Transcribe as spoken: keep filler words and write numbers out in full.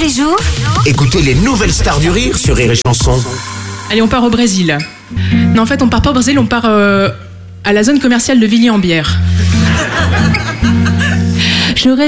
les jours, Écoutez les nouvelles stars du rire sur Rire et Chanson. Allez, on part au Brésil. Non, en fait, on part pas au Brésil, on part euh, à la zone commerciale de Villiers-en-Bière. J'aurais